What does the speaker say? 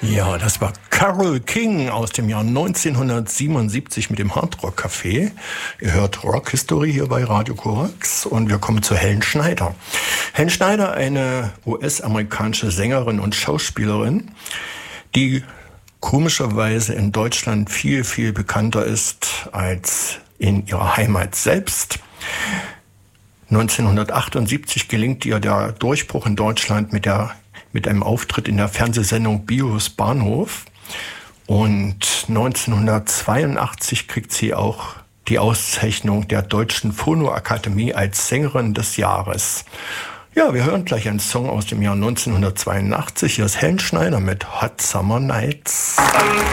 Ja, das war Carole King aus dem Jahr 1977 mit dem Hardrock Café. Ihr hört Rock History hier bei Radio Korax und wir kommen zu Helen Schneider. Helen Schneider, eine US-amerikanische Sängerin und Schauspielerin, die komischerweise in Deutschland viel, viel bekannter ist als in ihrer Heimat selbst. 1978 gelingt ihr der Durchbruch in Deutschland mit einem Auftritt in der Fernsehsendung Bios Bahnhof. Und 1982 kriegt sie auch die Auszeichnung der Deutschen Phonoakademie als Sängerin des Jahres. Ja, wir hören gleich einen Song aus dem Jahr 1982. Hier ist Helen Schneider mit Hot Summer Nights.